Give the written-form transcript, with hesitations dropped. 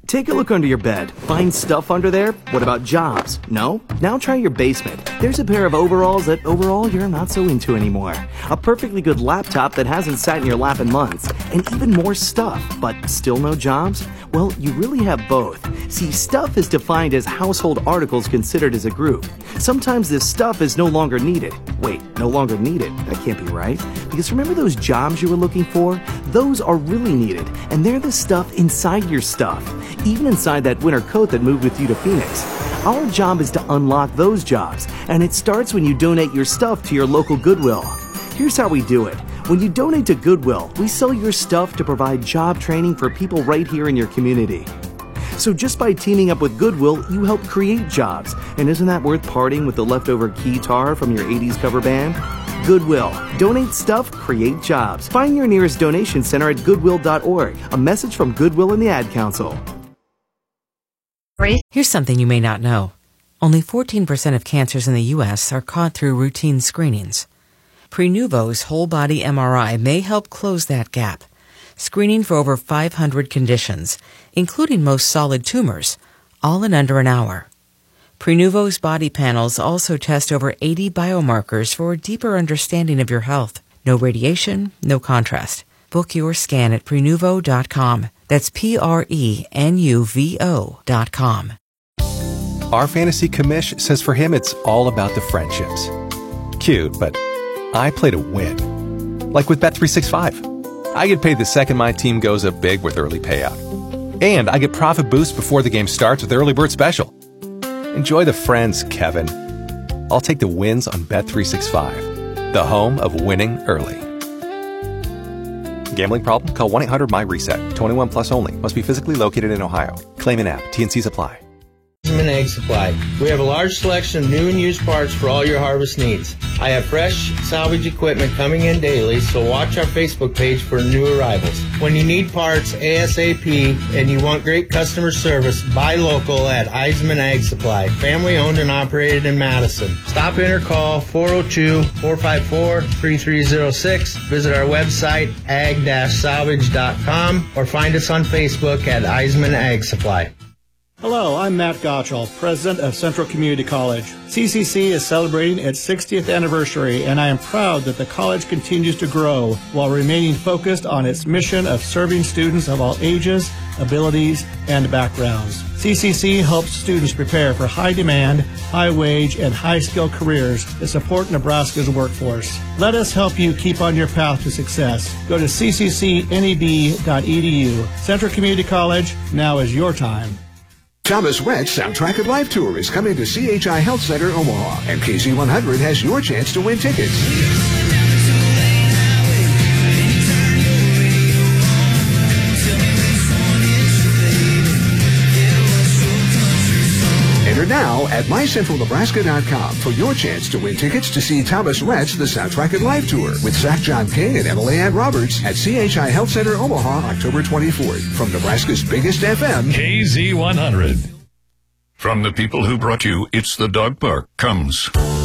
Take a look under your bed. Find stuff under there? What about jobs? No? Now try your basement. There's a pair of overalls that overall you're not so into anymore. A perfectly good laptop that hasn't sat in your lap in months. And even more stuff, but still no jobs? Well, you really have both. See, stuff is defined as household articles considered as a group. Sometimes this stuff is no longer needed. Wait, no longer needed? That can't be right. Because remember those jobs you were looking for? Those are really needed, and they're the stuff inside your stuff. Even inside that winter coat that moved with you to Phoenix. Our job is to unlock those jobs, and it starts when you donate your stuff to your local Goodwill. Here's how we do it. When you donate to Goodwill, we sell your stuff to provide job training for people right here in your community. So just by teaming up with Goodwill, you help create jobs. And isn't that worth parting with the leftover keytar from your 80s cover band? Goodwill. Donate stuff, create jobs. Find your nearest donation center at goodwill.org. A message from Goodwill and the Ad Council. Here's something you may not know. Only 14% of cancers in the U.S. are caught through routine screenings. Prenuvo's whole-body MRI may help close that gap, screening for over 500 conditions, including most solid tumors, all in under an hour. Prenuvo's body panels also test over 80 biomarkers for a deeper understanding of your health. No radiation, no contrast. Book your scan at Prenuvo.com. That's Prenuvo.com. Our fantasy commish says for him it's all about the friendships. Cute, but I play to win. Like with Bet365. I get paid the second my team goes up big with early payout. And I get profit boost before the game starts with Early Bird Special. Enjoy the friends, Kevin. I'll take the wins on Bet365, the home of winning early. Gambling problem? Call 1-800-MY-RESET. 21 plus only. Must be physically located in Ohio. Claim in app. T&Cs apply. Egg Supply. We have a large selection of new and used parts for all your harvest needs. I have fresh salvage equipment coming in daily, so watch our Facebook page for new arrivals. When you need parts ASAP and you want great customer service, buy local at Eisman Ag Supply, family owned and operated in Madison. Stop in or call 402-454-3306. Visit our website ag-salvage.com or find us on Facebook at Eisman Ag Supply. Hello, I'm Matt Gottschall, president of Central Community College. CCC is celebrating its 60th anniversary, and I am proud that the college continues to grow while remaining focused on its mission of serving students of all ages, abilities, and backgrounds. CCC helps students prepare for high-demand, high-wage, and high-skill careers to support Nebraska's workforce. Let us help you keep on your path to success. Go to cccneb.edu. Central Community College, now is your time. Thomas Rhett's Soundtrack of Life Tour is coming to CHI Health Center, Omaha, and KZ100 has your chance to win tickets. Enter now at mycentralnebraska.com for your chance to win tickets to see Thomas Rhett's The Soundtrack of Life Tour with Zach John King and Emily Ann Roberts at CHI Health Center, Omaha, October 24th. From Nebraska's biggest FM, KZ100. From the people who brought you It's the Dog Park comes